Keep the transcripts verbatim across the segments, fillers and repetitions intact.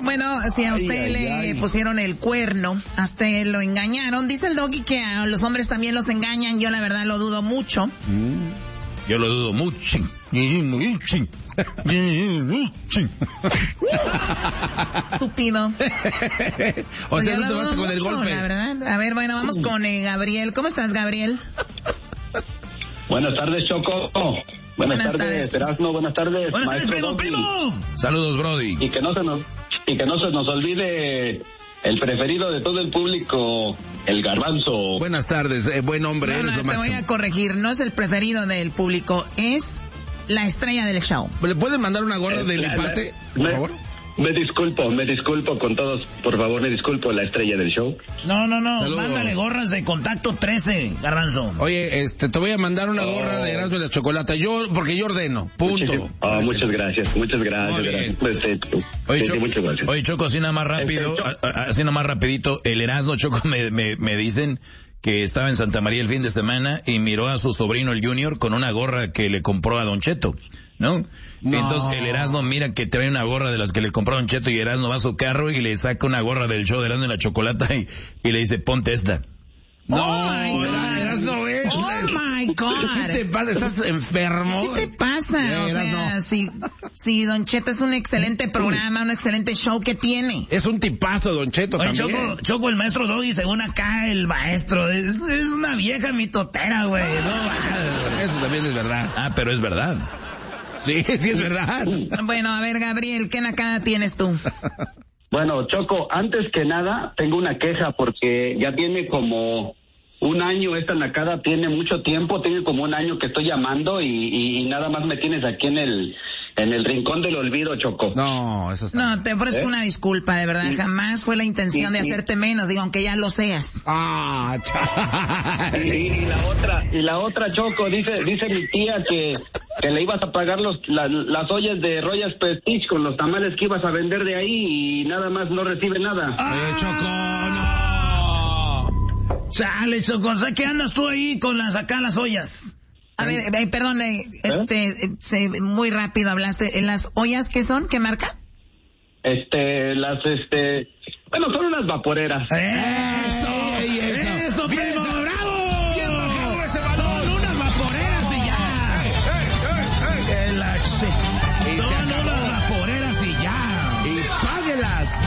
Bueno, si a usted ay, le ay, ay. pusieron el cuerno, a usted lo engañaron, dice el Doggy que a los hombres también los engañan, yo la verdad lo dudo mucho. Mm. Yo lo dudo mucho. Estúpido. O sea, pues no te vas con el golpe. La verdad. A ver, bueno, vamos con eh, Gabriel. ¿Cómo estás, Gabriel? Buenas tardes, Choco. Buenas, buenas tardes, Erasmo. Buenas tardes, buenas tardes, primo, primo. Saludos, Brody. Y que no se nos y que no se nos olvide el preferido de todo el público, el Garbanzo. Buenas tardes, eh, buen hombre. No, no, te voy a corregir, no es el preferido del público, es la estrella del show. ¿Le pueden mandar una gorra de mi parte, por favor? Me disculpo, me disculpo con todos, por favor, me disculpo, la estrella del show. No, no, no, saludos. Mándale gorras de contacto trece, Garbanzo. Oye, este, te voy a mandar una gorra oh. de Erasmo y la Chocolata, yo, porque yo ordeno, punto. Oh, muchas gracias, muchas gracias. gracias. Oye, sí, Choco, sí, muchas gracias. Oye, Choco, así nada más rápido, a, a, así nada más rapidito, el Erasmo, Choco, me, me, me dicen que estaba en Santa María el fin de semana y miró a su sobrino, el Junior, con una gorra que le compró a Don Cheto, ¿no? No. Entonces el Erasmo mira que trae una gorra de las que le compró Don Cheto y Erasmo va a su carro y le saca una gorra del show de Erasmo y la Chocolata y, y le dice, ponte esta. No, oh my God. Erasmo es. Oh my God. ¿Qué te pasa? ¿Estás enfermo? ¿Qué te pasa? Yeah, o sea, si, si Don Cheto es un excelente programa, un excelente show que tiene. Es un tipazo, Don Cheto. Oye, también. Choco, Choco, el maestro Doggy, según acá el maestro, es, es una vieja mitotera, güey. No, eso también es verdad. Ah, pero es verdad. Sí, sí es verdad. Bueno, a ver, Gabriel, ¿qué nacada tienes tú? Bueno, Choco, antes que nada, tengo una queja porque ya tiene como un año esta nacada, tiene mucho tiempo, tiene como un año que estoy llamando y, y, y nada más me tienes aquí en el en el rincón del olvido, Choco. No, eso está... No, te ofrezco ¿Eh? una disculpa, de verdad, sí. Jamás fue la intención sí, de sí. hacerte menos, digo, aunque ya lo seas. Ah, y, y la otra, y la otra, Choco, dice dice mi tía que que le ibas a pagar los la, las ollas de Royal Prestige con los tamales que ibas a vender de ahí y nada más no recibe nada. ¡Ah, Choco, no! Chale, Choco, o sea, ¿qué andas tú ahí con las acá las ollas? A ver, eh, perdón, eh, este, ¿Eh? se, muy rápido hablaste. ¿Las ollas qué son? ¿Qué marca? Este, las, este, bueno, son unas vaporeras. ¡Eso! ¡Ey, eso! ¡Eso, primo! ¡Bravo! ¡Bien marcado ese balón! Son unas vaporeras y ya. ¡Ey, ey, ey! La ch... Son unas vaporeras y ya. ¡Y páguelas!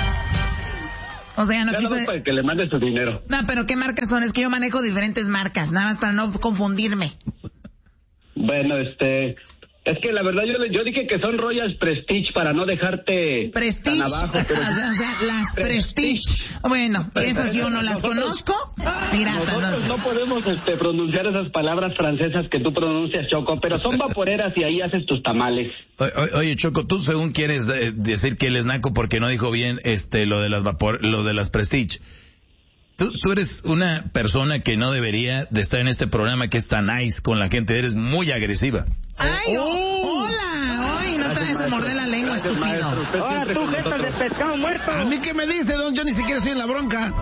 O sea, no ya quiso... No, para que le mande su dinero. No, pero ¿qué marcas son? Es que yo manejo diferentes marcas, nada más para no confundirme. Bueno, este... Es que la verdad yo yo dije que son Royal Prestige para no dejarte Prestige, tan abajo. Pero... o sea, las Prestige. Bueno, esas yo no las nosotros, conozco. Piratas. Nosotros no podemos este, pronunciar esas palabras francesas que tú pronuncias, Choco, pero son vaporeras y ahí haces tus tamales. Oye, oye Choco, tú según quieres eh, decir que él es naco porque no dijo bien este lo de las vapor, lo de las Prestige. Tú, tú eres una persona que no debería de estar en este programa que es tan nice con la gente, eres muy agresiva. ¡Ay, oh, hola! ¡Ay, no te vayas a morder la lengua, Gracias, estúpido! ¡Ah, tú, jeta de pescado muerto! ¿A mí qué me dice, don? Yo ni siquiera estoy en la bronca.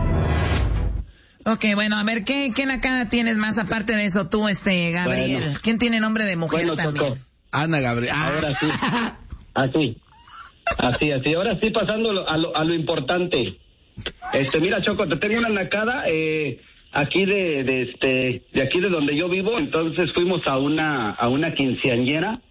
Ok, bueno, a ver, ¿qué, qué nacada tienes más aparte de eso tú, este, Gabriel? Bueno, ¿quién tiene nombre de mujer bueno, también? Choco. Ana Gabriel. Ah. Ahora sí. Así. Así, así. Ahora sí, pasando a lo, a lo importante. Este, mira, Choco, te tengo una nacada, eh, aquí de, de este, de aquí de donde yo vivo. Entonces fuimos a una, a una quinceañera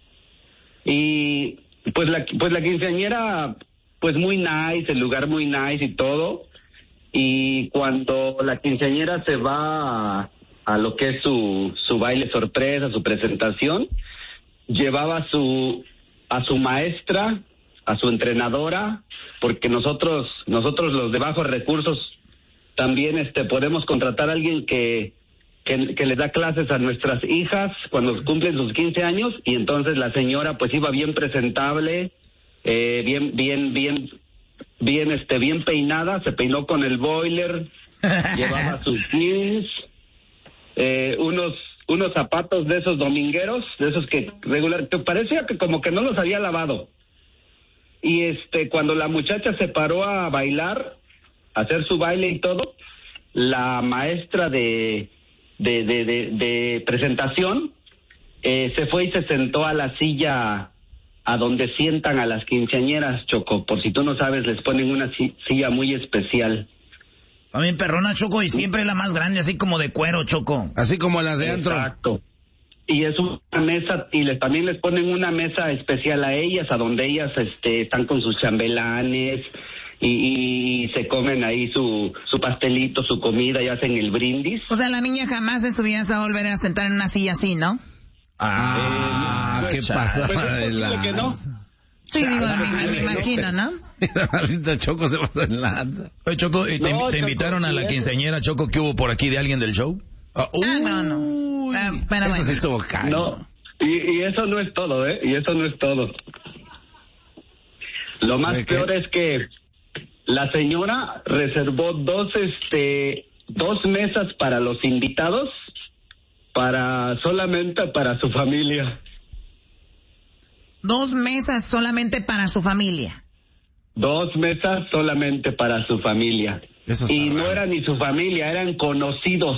y pues la, pues la quinceañera, pues muy nice, el lugar muy nice y todo. Y cuando la quinceañera se va a, a lo que es su, su baile sorpresa, su presentación, llevaba a su, a su maestra, a su entrenadora, porque nosotros nosotros los de bajos recursos también este podemos contratar a alguien que, que que le da clases a nuestras hijas cuando cumplen sus quince años y entonces la señora pues iba bien presentable, eh, bien bien bien bien este bien peinada, se peinó con el boiler, llevaba sus jeans, eh, unos unos zapatos de esos domingueros, de esos que regular, te parecía que como que no los había lavado. Y este, cuando la muchacha se paró a bailar, a hacer su baile y todo, la maestra de de de de, de presentación eh, se fue y se sentó a la silla a donde sientan a las quinceañeras, Choco. Por si tú no sabes, les ponen una silla muy especial. También perrona, Choco, y siempre la más grande, así como de cuero, Choco. Así como las de antro. Exacto. Y es una mesa, y les, también les ponen una mesa especial a ellas, a donde ellas este, están con sus chambelanes y, y se comen ahí su, su pastelito, su comida y hacen el brindis. O sea, la niña jamás en su vida se va a volver a sentar en una silla así, ¿no? Ah, eh, ¿qué pasa? Pues es posible que no. Sí, digo, me, me imagino, ¿no? Ahorita Choco se pasa en lanza. Oye, Choco, ¿y te, No, te Choco, invitaron a la quinceañera, Choco, que hubo por aquí de alguien del show? Uh, ah, no, no. Uh, pero eso bueno. sí estuvo caro. No, y, y eso no es todo, ¿eh? Y eso no es todo. Lo más ¿De qué? peor es que la señora reservó dos, este, dos mesas para los invitados, para solamente para su familia. Dos mesas solamente para su familia. Dos mesas solamente para su familia. Eso está Y no raro. era ni su familia, eran conocidos.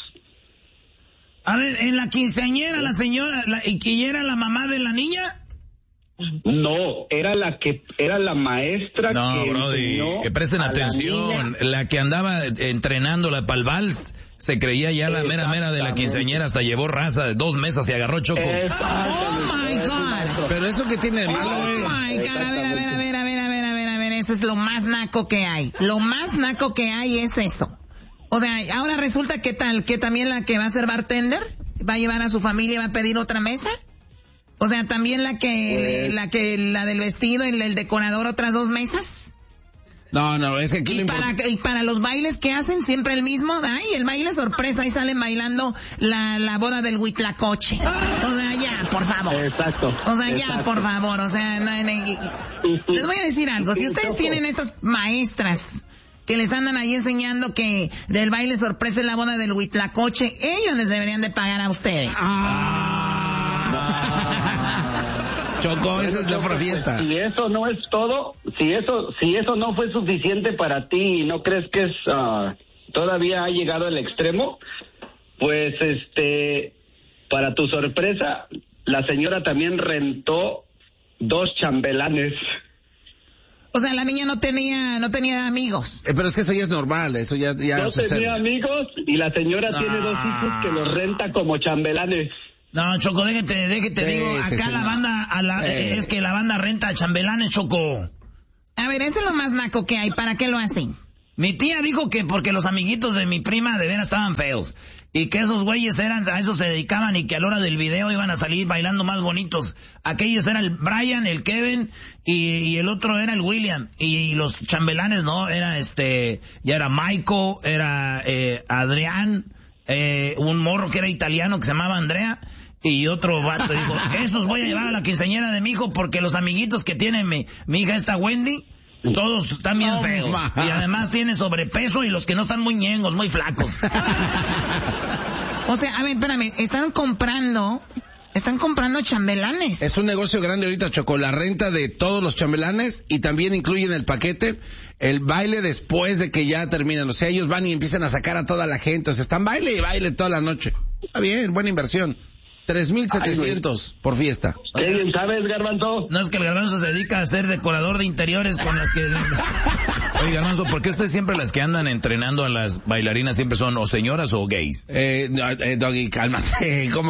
A ver, en la quinceañera, la señora, la, ¿y quién era la mamá de la niña? No, era la que era la maestra No, que brody, enseñó que presten a la atención. niña. La, que andaba entrenándola para el vals, se creía ya la mera mera de la quinceañera, hasta llevó raza de dos mesas y agarró Choco. Oh my God. Pero eso que tiene de malo, Oh eh. my God. A ver, a ver, a ver, a ver, a ver, a ver, a ver. Eso es lo más naco que hay. Lo más naco que hay es eso. O sea, ahora resulta que tal, que también la que va a ser bartender va a llevar a su familia y va a pedir otra mesa. O sea, también la que, Pues... la que, la del vestido y el decorador otras dos mesas. No, no, es que aquí Y lo para, importante... y para los bailes que hacen siempre el mismo, ay, el baile sorpresa, ahí salen bailando la, la boda del Huitlacoche. O sea, ya, por favor. Exacto. O sea, ya, exacto. por favor, o sea, no, no, y- y- les voy a decir algo, si ustedes tienen esas maestras que les andan ahí enseñando que del baile sorpresa es la boda del Huitlacoche, ellos les deberían de pagar a ustedes. Choco, esa es la otra fiesta. Si eso no es todo, si eso, si eso no fue suficiente para ti y no crees que es uh, todavía ha llegado al extremo, pues este, para tu sorpresa, la señora también rentó dos chambelanes. O sea, la niña no tenía, no tenía amigos. Eh, pero es que eso ya es normal, eso ya... ya No sucede. tenía amigos y la señora tiene dos hijos que los renta como chambelanes. No, Choco, déjate, déjate, Sí, digo, sí, acá sí, la no. banda, a la, Eh. es que la banda renta chambelanes, Choco. A ver, eso es lo más naco que hay, ¿para qué lo hacen? Mi tía dijo que porque los amiguitos de mi prima de veras estaban feos. Y que esos güeyes eran, a eso se dedicaban y que a la hora del video iban a salir bailando más bonitos. Aquellos eran el Brian, el Kevin y, y el otro era el William. Y, los chambelanes, ¿no? Era este, ya era Michael, era eh, Adrián, eh, un morro que era italiano que se llamaba Andrea. Y otro vato dijo, esos voy a llevar a la quinceañera de mi hijo porque los amiguitos que tiene mi, mi hija esta Wendy, todos están bien Oh, feos. ma. Y además tiene sobrepeso y los que no están muy ñengos, muy flacos. O sea, a ver, espérame, están comprando, están comprando chambelanes. Es un negocio grande ahorita, Choco, la renta de todos los chambelanes y también incluyen el paquete el baile después de que ya terminan. O sea, ellos van y empiezan a sacar a toda la gente. O sea, están baile y baile toda la noche. Está bien, buena inversión. tres mil setecientos por fiesta. ¿Qué bien sabes, Garbanzo? No es que el Garbanzo se dedica a ser decorador de interiores con las que... Oye, Garbanzo, ¿por qué usted siempre las que andan entrenando a las bailarinas siempre son o señoras o gays? Eh, no, eh, Doggy, cálmate. ¿Cómo